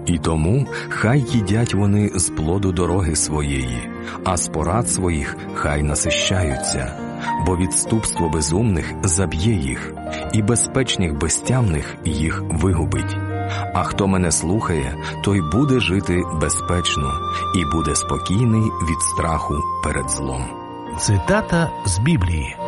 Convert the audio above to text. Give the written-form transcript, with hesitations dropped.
І тому хай їдять вони з плоду дороги своєї, а з порад своїх хай насищаються, бо відступство безумних заб'є їх, і безпечних безтямних їх вигубить. А хто мене слухає, той буде жити безпечно і буде спокійний від страху перед злом. Цитата з Біблії.